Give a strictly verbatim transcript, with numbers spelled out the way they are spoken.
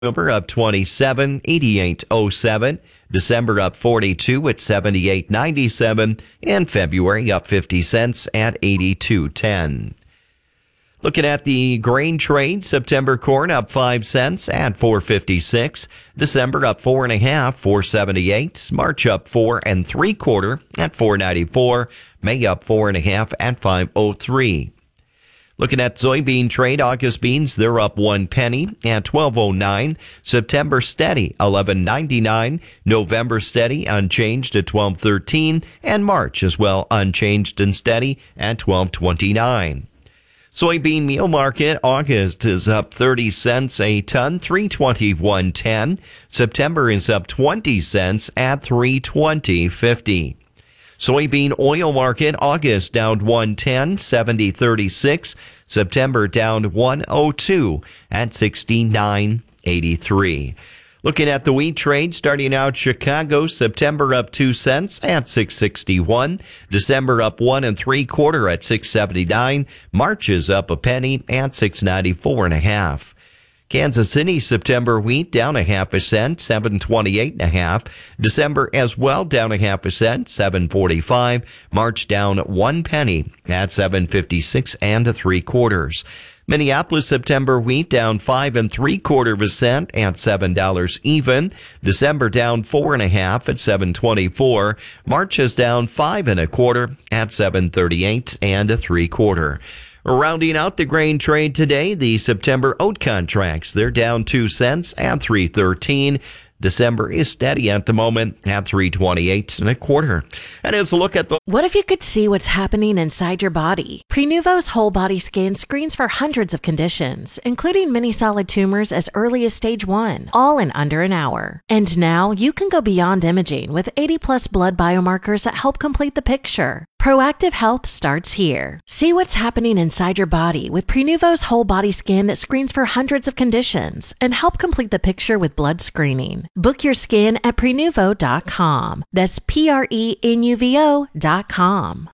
October up twenty-seven, eighty-eight oh seven. December up forty-two at seventy-eight ninety-seven. And February up fifty cents at eighty-two ten. Looking at the grain trade, September corn up five cents at four fifty-six. December up four and a half, four seventy-eight. March up four and three quarter at four ninety-four. May up four and a half at five oh three. Looking at soybean trade, August beans, they're up one penny at twelve oh nine. September steady, eleven ninety-nine. November steady, unchanged at twelve thirteen. And March as well, unchanged and steady at twelve twenty-nine. Soybean meal market, August is up thirty cents a ton, three twenty-one ten. September is up twenty cents at three twenty fifty. Soybean oil market, August down one ten, seventy thirty-six. September down one oh two at sixty-nine eighty-three. Looking at the wheat trade, starting out Chicago, September up two cents at six sixty-one. December up one and three quarter at six seventy-nine. March is up a penny at six ninety-four and a half. Kansas City, September wheat down a half a cent, seven twenty-eight and a half. December as well down a half a cent, seven forty-five. March down one penny at seven fifty-six and a three quarters. Minneapolis, September wheat down five and three quarter of a cent at seven dollars even. December down four and a half at seven twenty-four. March is down five and a quarter at seven thirty-eight and a three quarter. Rounding out the grain trade today, the September oat contracts, they're down two cents at three thirteen. December is steady at the moment at three twenty-eight and a quarter. And as a look at the... What if you could see what's happening inside your body? Prenuvo's whole body scan screens for hundreds of conditions, including many solid tumors as early as stage one, all in under an hour. And now you can go beyond imaging with eighty plus blood biomarkers that help complete the picture. Proactive health starts here. See what's happening inside your body with Prenuvo's whole body scan that screens for hundreds of conditions and help complete the picture with blood screening. Book your scan at prenuvo dot com. That's P R E N U V O dot com.